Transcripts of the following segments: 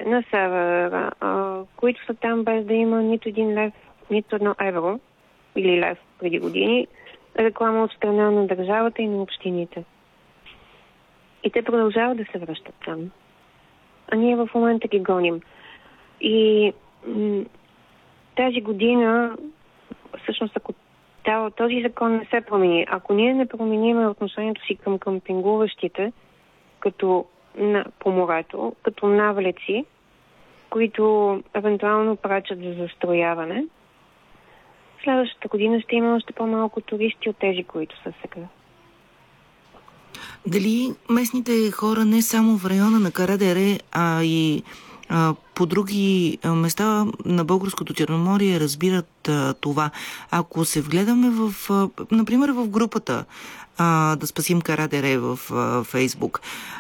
на север, които са там без да има нито един лев, нито едно евро или лев преди години, реклама от страна на държавата и на общините. И те продължават да се връщат там. А ние в момента ги гоним. И тази година, всъщност, ако този закон не се промени, ако ние не променим отношението си към къмпингуващите, като по морето, като навлеци, които евентуално прачат за застрояване, следващата година ще има още по-малко туристи от тези, които са сега. Дали местните хора не само в района на Кара дере, а и по други места на Българското Черноморие разбират това? Ако се вгледаме например в групата Да спасим Кара дере в Фейсбук,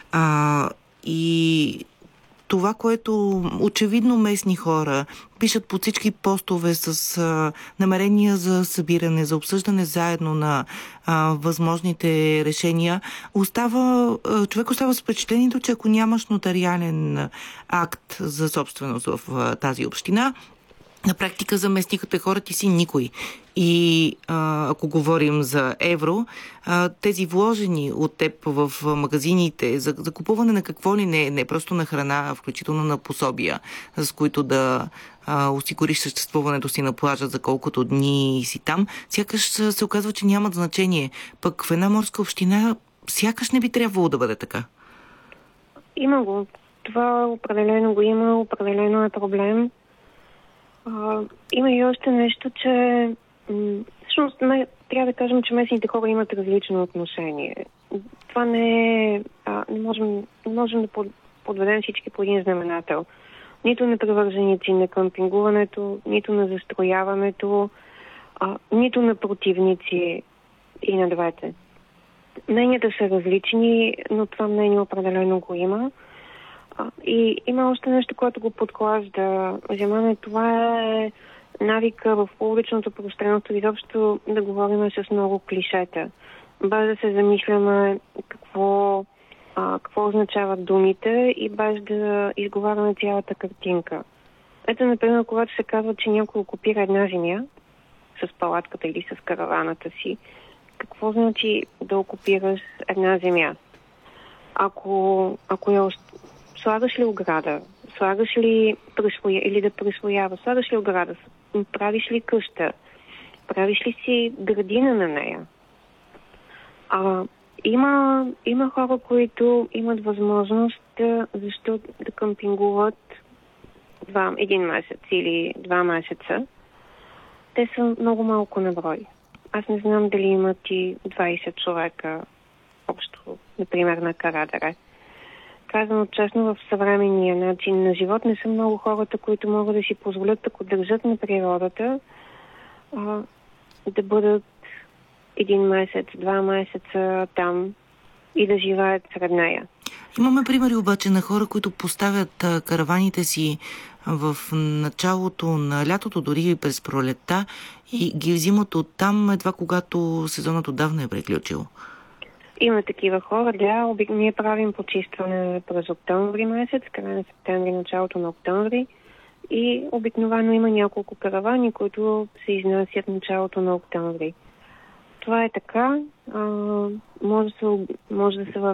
и това, което очевидно местни хора пишат по всички постове с намерения за събиране, за обсъждане заедно на възможните решения, човек остава с впечатлението, че ако нямаш нотариален акт за собственост в тази община, на практика заместникате хора, ти си никой. И ако говорим за евро, тези вложени от теб в магазините за купуване на какво ли не просто на храна, включително на пособия, с които да осигуриш съществуването си на плажа за колкото дни си там, сякаш се оказва, че нямат значение. Пък в една морска община сякаш не би трябвало да бъде така. Има го. Това определено го има, определено е проблем. Има и още нещо, че всъщност трябва да кажем, че местните хора имат различно отношение. Това не е... Не можем да подведем всички по един знаменател. Нито на привърженици на къмпингуването, нито на застрояването, нито на противници и на двете. Мненията са различни, но това мнение определено го има. И има още нещо, което го подклажда. За мен това е навика в публичното пространство изобщо да говорим с много клишета. Без да се замисляме какво означават думите и без да изговаряме цялата картинка. Ето, например, когато се казва, че някой окупира една земя с палатката или с караваната си, какво значи да окупираш една земя? Ако слагаш ли ограда, слагаш ли или да присвояваш, слагаш ли ограда, правиш ли къща, правиш ли си градина на нея? Има хора, които имат възможност да къмпингуват един месец или 2 месеца. Те са много малко на брой. Аз не знам дали имат и 20 човека общо, например, на Кара дере. Казано честно, в съвременния начин на живот не са много хората, които могат да си позволят, ако държат на природата, да бъдат 1 месец, 2 месеца там и да живеят сред нея. Имаме примери обаче на хора, които поставят караваните си в началото на лятото, дори през пролетта, и ги взимат оттам едва когато сезонът отдавна е приключил. Има такива хора, да. Ние правим почистване през октомври месец, края на септември, началото на октомври, и обикновено има няколко каравани, които се изнасят началото на октомври. Това е така. Може да се